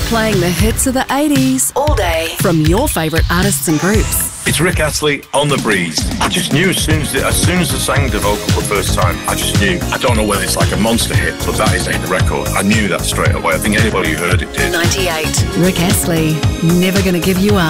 Playing the hits of the 80s all day from your favourite artists and groups. It's Rick Astley on The Breeze. I just knew as soon as I sang the vocal for the first time, I just knew. I don't know whether it's like a monster hit, but that is a record. I knew that straight away. I think anybody who heard it did. 98. Rick Astley, Never Gonna Give You Up.